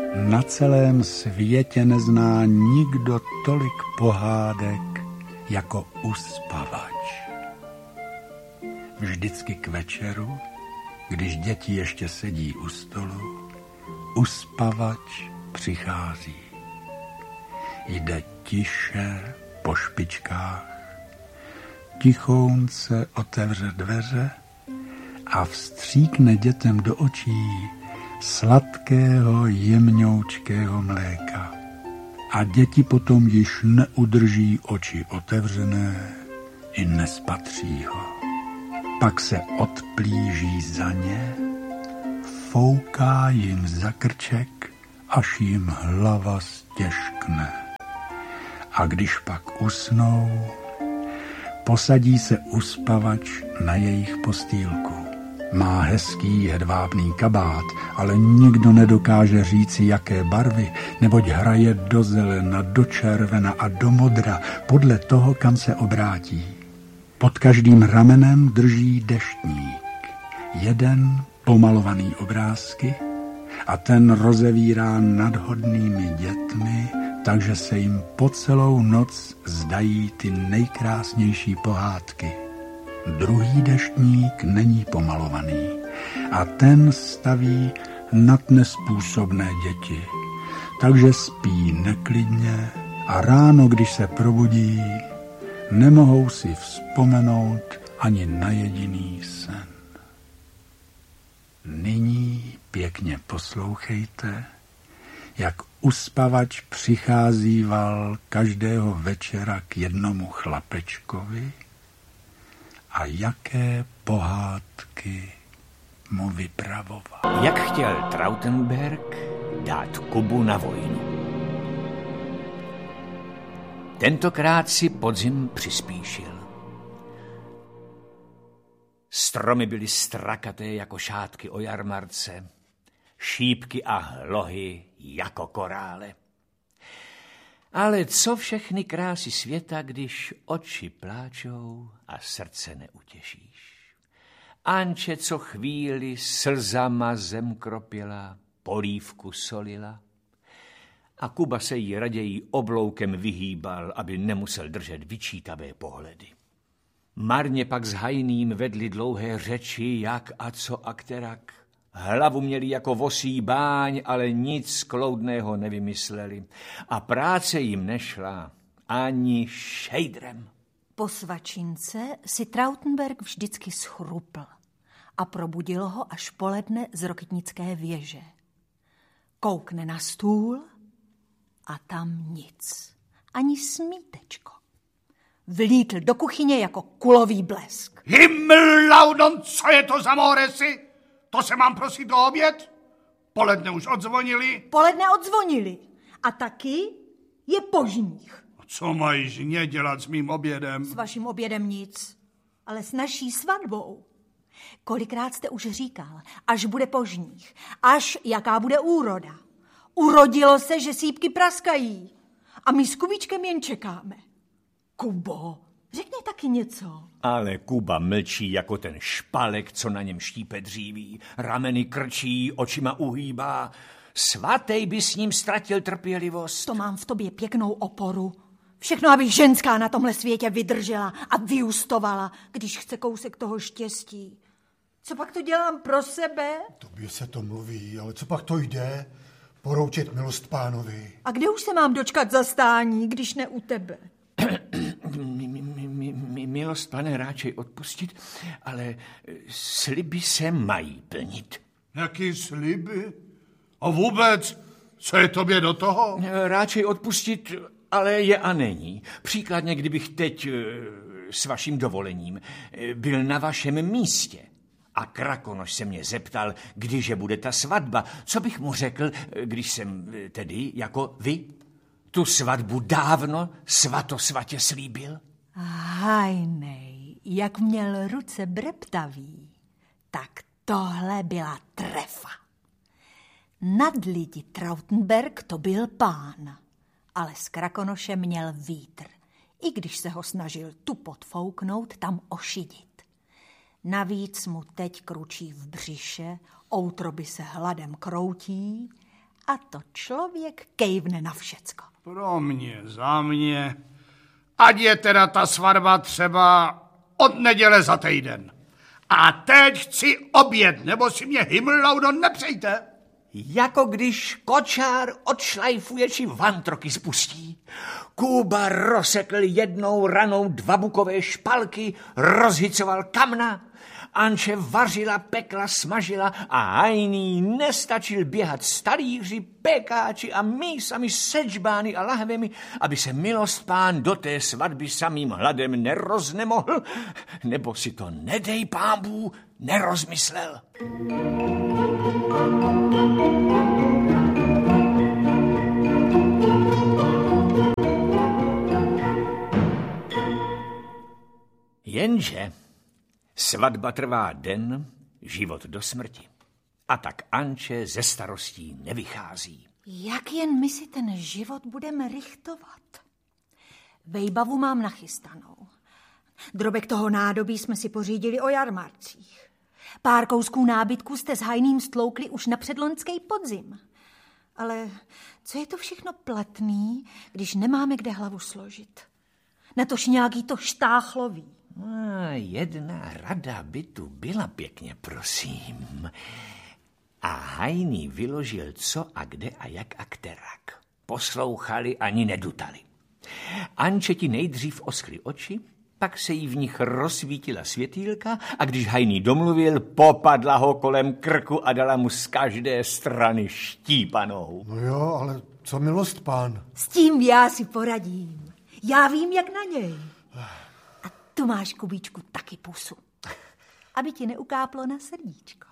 Na celém světě nezná nikdo tolik pohádek jako uspavač. Vždycky k večeru, když děti ještě sedí u stolu, uspavač přichází. Jde tiše po špičkách, tichounce otevře dveře a vstříkne dětem do očí sladkého jemňoučkého mléka. A děti potom již neudrží oči otevřené i nespatří ho. Pak se odplíží za ně, fouká jim za krček, až jim hlava stěžkne. A když pak usnou, posadí se uspavač na jejich postýlku. Má hezký hedvábný kabát, ale nikdo nedokáže říci, jaké barvy, neboť hraje do zelena, do červena a do modra, podle toho, kam se obrátí. Pod každým ramenem drží deštník, jeden pomalovaný obrázky a ten rozevírá nad hodnými dětmi, takže se jim po celou noc zdají ty nejkrásnější pohádky. Druhý deštník není pomalovaný a ten staví nad nespůsobné děti, takže spí neklidně a ráno, když se probudí, nemohou si vzpomenout ani na jediný sen. Nyní pěkně poslouchejte, jak uspavač přicházíval každého večera k jednomu chlapečkovi a jaké pohádky mu vypravoval. Jak chtěl Trautenberg dát Kubu na vojnu. Tentokrát si podzim přispíšil. Stromy byly strakaté jako šátky o jarmarce, šípky a hlohy jako korále. Ale co všechny krásy světa, když oči pláčou a srdce neutěšíš. Anče, co chvíli slzama zem kropila, polívku solila. A Kuba se jí raději obloukem vyhýbal, aby nemusel držet vyčítavé pohledy. Marně pak s Hajným vedli dlouhé řeči, jak a co a kterak. Hlavu měli jako vosí báň, ale nic kloudného nevymysleli. A práce jim nešla ani šejdrem. Po svačince si Trautenberg vždycky schrupl a probudil ho až poledne z rokitnické věže. Koukne na stůl a tam nic, ani smítečko. Vlítl do kuchyně jako kulový blesk. Himmellaudon, co je to za moresy? To se mám prosit do oběd? Poledne už odzvonili? Poledne odzvonili. A taky je požních. Co mají žně dělat s mým obědem? S vaším obědem nic, ale s naší svatbou. Kolikrát jste už říkal, až bude požních, až jaká bude úroda. Urodilo se, že sýpky praskají. A my s Kubíčkem jen čekáme. Kubo, řekni taky něco. Ale Kuba mlčí jako ten špalek, co na něm štípe dříví. Rameny krčí, očima uhýbá. Svatej by s ním ztratil trpělivost. To mám v tobě pěknou oporu. Všechno, aby ženská na tomhle světě vydržela a vyustovala, když chce kousek toho štěstí. Co pak to dělám pro sebe? Tobě se to mluví, ale co pak to jde? Poroučit milost pánovi. A kde už se mám dočkat zastání, když ne u tebe? Milost, pane, ráčej odpustit, ale sliby se mají plnit. Jaký sliby? A vůbec, co je tobě do toho? Ráčej odpustit, ale je a není. Příkladně, kdybych teď, s vaším dovolením, byl na vašem místě a Krakonoš se mě zeptal, kdyže bude ta svatba, co bych mu řekl, když jsem tedy, jako vy, tu svatbu dávno svatosvatě slíbil? Hajnej, jak měl ruce breptavý, tak tohle byla trefa. Nad lidi Trautenberg to byl pán, ale s Krakonošem měl vítr, i když se ho snažil tu podfouknout, tam ošidit. Navíc mu teď kručí v břiše, outroby se hladem kroutí A to člověk kejvne na všecko. Pro mě, za mě. Ať je teda ta svatba třeba od neděle za týden. A teď chci oběd, nebo si mě Himmelaudo nepřejte. Jako když kočár odšlajfuje či vantroky spustí. Kuba rozsekl jednou ranou 2 bukové špalky, rozhicoval kamna, Anče vařila, pekla, smažila a Hajný nestačil běhat s talíři, pekáči a mísami, sečbány a lahvemi, aby se milostpán do té svatby samým hladem neroznemohl, nebo si to, nedej pámbů, nerozmyslel. Jenže svatba trvá den, život do smrti. A tak Anče ze starostí nevychází. Jak jen my si ten život budeme richtovat? Vejbavu mám nachystanou. Drobek toho nádobí jsme si pořídili o jarmarcích. Pár kousků nábytku jste s Hajným stloukli už na předloňský podzim. Ale co je to všechno platný, když nemáme kde hlavu složit? Natož nějaký to štáchlový. Jedna rada by tu byla, pěkně prosím. A Hajný vyložil co a kde a jak a kterak. Poslouchali ani nedutali. Anče ti nejdřív oschly oči, pak se jí v nich rozsvítila světýlka a když Hajný domluvil, popadla ho kolem krku a dala mu z každé strany štípanou. No jo, ale co milostpán? S tím já si poradím. Já vím, jak na něj. A tu máš, Kubíčku, taky pusu. Aby ti neukáplo na srdíčko.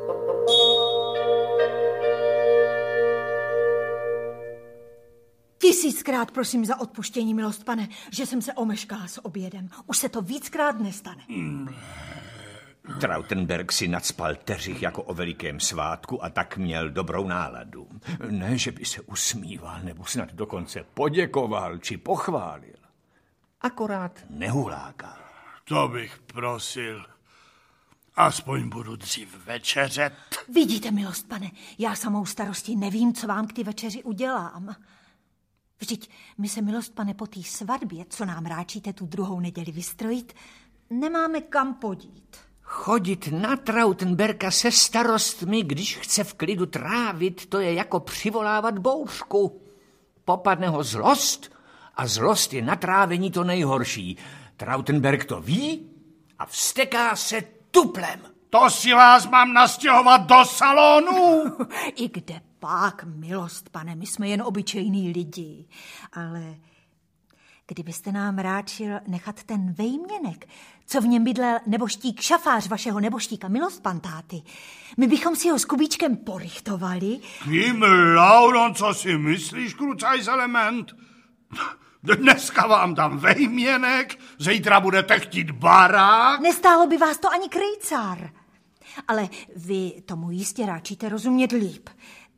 Tisíckrát prosím za odpuštění, milost pane, že jsem se omeškala s obědem. Už se to víckrát nestane. Trautenberg si nacpal teřich jako o velikém svátku a tak měl dobrou náladu. Ne, že by se usmíval nebo snad dokonce poděkoval či pochválil. Akorát nehulákal. To bych prosil. Aspoň budu dřív večeřet. Vidíte, milost pane, já samou starostí nevím, co vám k ty večeři udělám. Vždyť my se, milost pane, po té svatbě, co nám ráčíte tu druhou neděli vystrojit, nemáme kam podít. Chodit na Trautenberka se starostmi, když chce v klidu trávit, to je jako přivolávat bouřku. Popadne ho zlost a zlost je na trávení to nejhorší. Trautenberg to ví a vzteká se tuplem. To si vás mám nastěhovat do salonu? I kde pak, milost pane, my jsme jen obyčejní lidi. Ale kdybyste nám ráčil nechat ten vejměnek, co v něm bydlel neboštík šafář vašeho neboštíka, milost pan táty, my bychom si ho s Kubíčkem porichtovali. Himmelaudo, co si myslíš, krucajs element? Dneska vám dám vejměnek, zítra budete chtít barák. Nestálo by vás to ani krejcár. Ale vy tomu jistě ráčíte rozumět líp.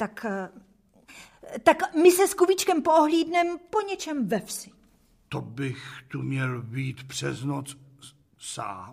Tak my se s Kubíčkem poohlídnem po něčem ve vsi. To bych tu měl být přes noc sám.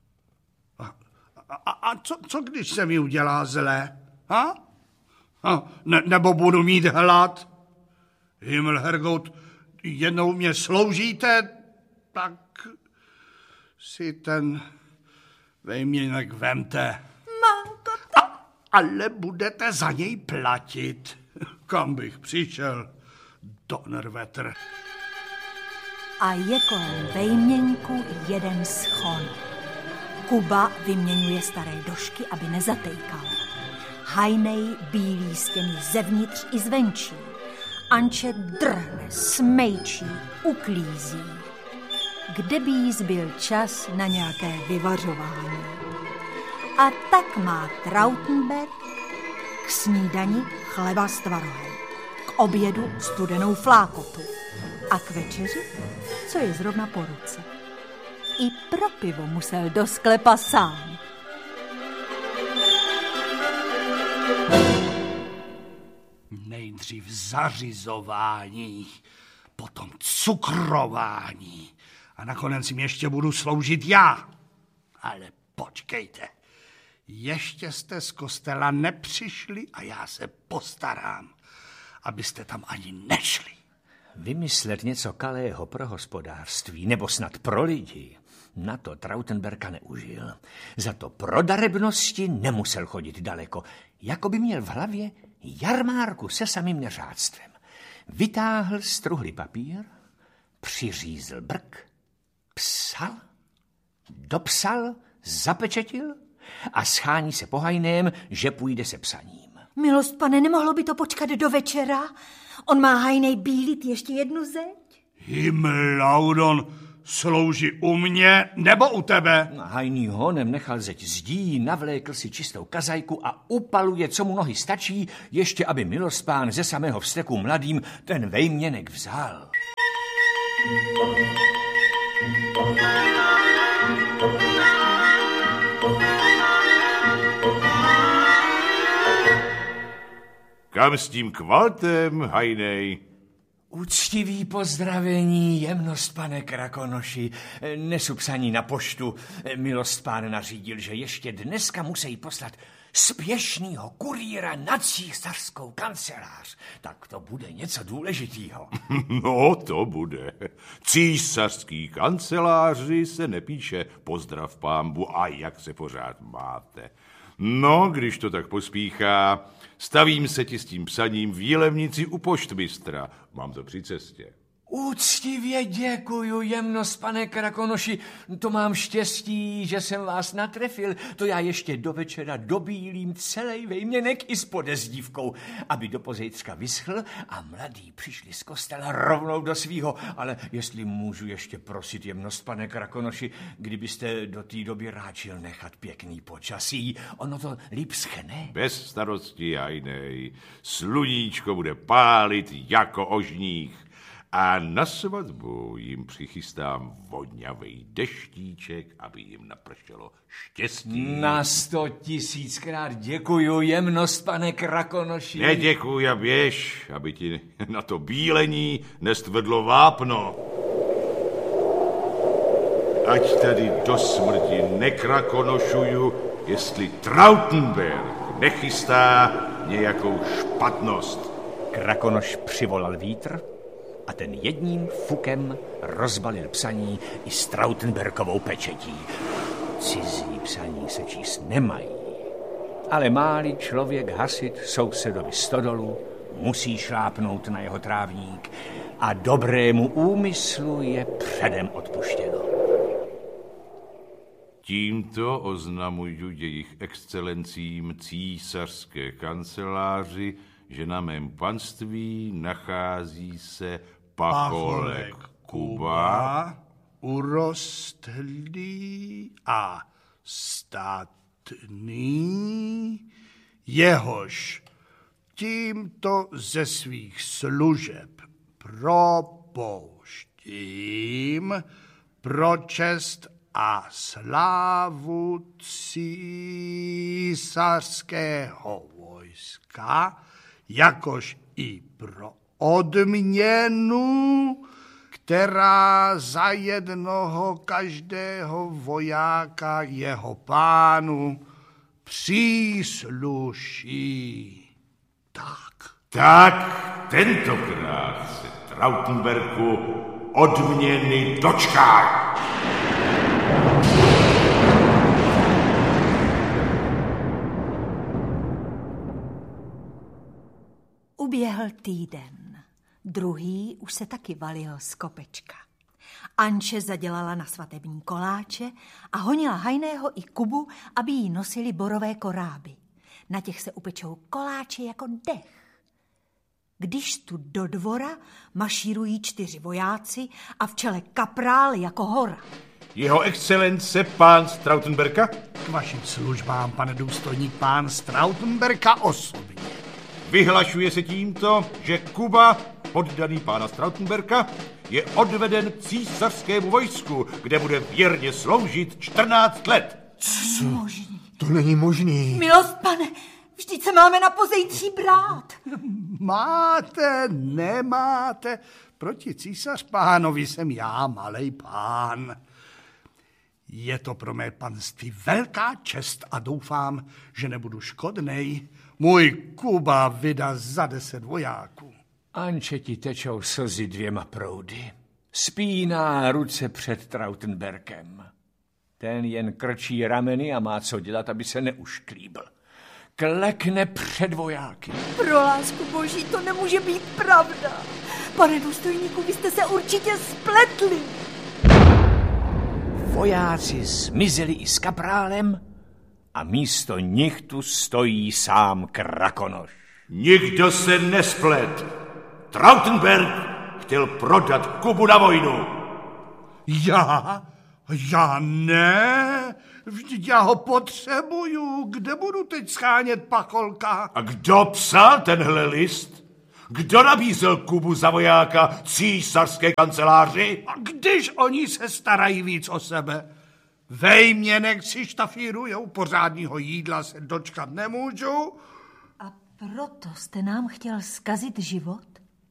A co když se mi udělá zlé? Ha? Nebo budu mít hlad? Himmelherrgott, jednou mě sloužíte, tak si ten vejměnek vemte. Manko, Ale budete za něj platit. Kam bych přišel? Donnerwetter. A je kolem vejměňku jeden schon. Kuba vyměňuje staré došky, aby nezatejkal. Hajnej bílí stěny zevnitř i zvenčí. Anče drhne, smejčí, uklízí. Kde by jí zbyl čas na nějaké vyvařování. A tak má Trautenberg k snídani chleba s tvarohem, k obědu studenou flákotu a k večeři, co je zrovna po ruce. I pro pivo musel do sklepa sám. Nejdřív zařizování, potom cukrování a nakonec jim ještě budu sloužit já. Ale počkejte, ještě jste z kostela nepřišli a já se postarám. abyste tam ani nešli. Vymyslet něco kalého pro hospodářství, nebo snad pro lidi, na to Trautenberka neužil. Za to pro darebnosti nemusel chodit daleko, jako by měl v hlavě jarmárku se samým neřádstvem. Vytáhl struhlý papír, přiřízl brk, psal, dopsal, zapečetil a schání se pohajném, že půjde se psaním. Milost, pane, nemohlo by to počkat do večera? On má hajnej bílit ještě jednu zeď? Himlaudon, slouží u mě nebo u tebe? Hajný honem nechal zeď zdí, navlékl si čistou kazajku a upaluje, co mu nohy stačí, ještě aby milospán ze samého vzteku mladým ten vejměnek vzal. Kam s tím kvaltem, hajnej? Úctivý pozdravení, jemnost, pane Krakonoši. Nesu psaní na poštu. Milost pán nařídil, že ještě dneska musí poslat spěšnýho kurýra na císařskou kancelář. Tak to bude něco důležitýho. No, to bude. Císařský kanceláři se nepíše pozdrav pámbu a jak se pořád máte. No, když to tak pospíchá, stavím se ti s tím psaním v Jilemnici u poštmistra. Mám to při cestě. Úctivě děkuju, jemnost, pane Krakonoši. To mám štěstí, že jsem vás natrefil. To já ještě do večera dobílím celý vejměnek i s podezdívkou, aby do pozejtřka vyschl a mladí přišli z kostela rovnou do svýho. Ale jestli můžu ještě prosit, jemnost, pane Krakonoši, kdybyste do té doby ráčil nechat pěkný počasí, ono to líp schne. Bez starosti, hajnej. Sluníčko bude pálit jako ožních. A na svatbu jim přichystám vodňavej deštíček, aby jim napršelo štěstí. Na 100 000krát děkuju, jemnost, pane Krakonoši. Neděkuj a běž, aby ti na to bílení nestvrdlo vápno. Ať tady do smrti nekrakonošuju, jestli Trautenberg nechystá nějakou špatnost. Krakonoš přivolal vítr a ten jedním fukem rozbalil psaní i s Trautenbergovou pečetí. Cizí psaní se číst nemají, ale má-li člověk hasit sousedovi stodolu, musí šlápnout na jeho trávník a dobrému úmyslu je předem odpuštěno. Tímto oznamuju jejich excelencím císařské kanceláři, že na mém panství nachází se pacholek Kuba, urostlý a statný, jehož tímto ze svých služeb propouštím pro čest a slávu císařského vojska, jakož i pro odměnu, která za jednoho každého vojáka jeho pánu přísluší. Tak tentokrát se Trautenberku odměny dočká. Uběhl týden. Druhý už se taky valil z kopečka. Anče zadělala na svatební koláče a honila Hajného i Kubu, aby jí nosili borové koráby. Na těch se upečou koláče jako dech. Když tu do dvora mašírují 4 vojáci a v čele kaprál jako hora. Jeho excelence pán z Trautenberka? K vašim službám, pane důstojník, pán z Trautenberka osobně. Vyhlašuje se tímto, že Kuba, poddaný pána Trautenberka, je odveden císařskému vojsku, kde bude věrně sloužit 14 let. Co? Možný. To není možný. Milost, pane, vždyť se máme na pozejtří brát. Máte, nemáte, proti císař pánovi jsem já, malej pán. Je to pro mé panství velká čest a doufám, že nebudu škodnej. Můj Kuba vydá za 10 vojáků. Anče ti tečou slzy 2 proudy. Spíná ruce před Trautenberkem. Ten jen krčí rameny a má co dělat, aby se neušklíbil. Klekne před vojáky. Pro lásku boží, to nemůže být pravda. Pane důstojníku, vy jste se určitě spletli. Vojáci zmizeli i s kaprálem a místo nich tu stojí sám Krakonoš. Nikdo se nesplet. Trautenberg chtěl prodat Kubu na vojnu. Já ne. Vždyť já ho potřebuju. Kde budu teď schánět pacholka? A kdo psal tenhle list? Kdo nabízel Kubu za vojáka císařské kanceláři? A když oni se starají víc o sebe? Vejmě nechci štafírujou, pořádního jídla se dočkat nemůžu. A proto jste nám chtěl zkazit život?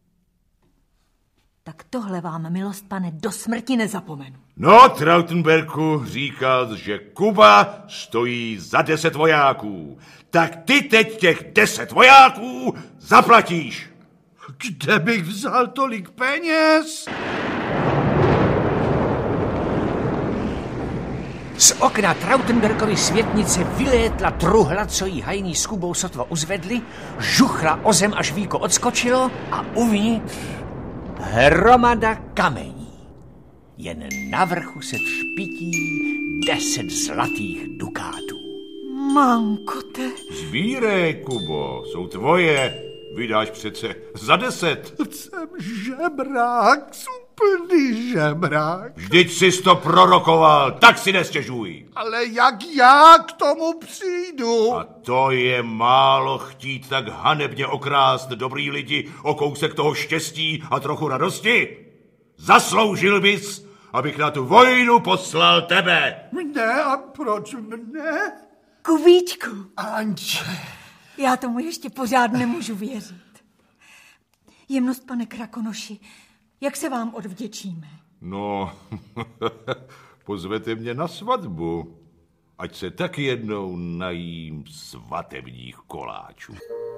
Tak tohle vám, milost pane, do smrti nezapomenu. No, Trautenberku, říkal, že Kuba stojí za 10 vojáků. Tak ty teď těch 10 vojáků zaplatíš. Kde bych vzal tolik peněz? Z okna Trautenbergovy světnice vylétla truhla, co jí hajný s Kubou sotva uzvedli, žuchla o zem, až víko odskočilo a uvnitř hromada kamení. Jen na vrchu se třpití 10 zlatých dukátů. Mankote. Sbírej, Kubo, jsou tvoje. Vydáš přece za 10. Jsem žebrák, úplný žebrák. Vždyť jsi to prorokoval, tak si nestěžuj. Ale jak já k tomu přijdu? A to je málo chtít tak hanebně okrást dobrý lidi o kousek toho štěstí a trochu radosti? Zasloužil bys, abych na tu vojnu poslal tebe. Mne? A proč mne? Kubíčku. Anče. Já tomu ještě pořád nemůžu věřit. Jemnost, pane Krakonoši, jak se vám odvděčíme? No, pozvete mě na svatbu, ať se taky jednou najím svatebních koláčů.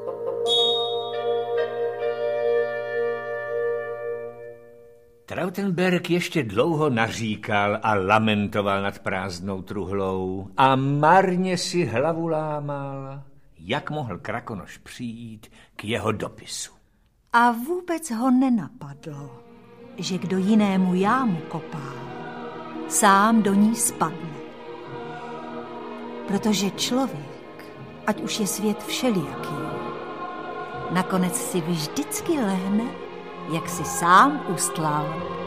Trautenberg ještě dlouho naříkal a lamentoval nad prázdnou truhlou a marně si hlavu lámal, jak mohl Krakonoš přijít k jeho dopisu. A vůbec ho nenapadlo, že kdo jinému jámu kopá, sám do ní spadne. Protože člověk, ať už je svět všelijaký, nakonec si vždycky lehne, jak si sám ustlal.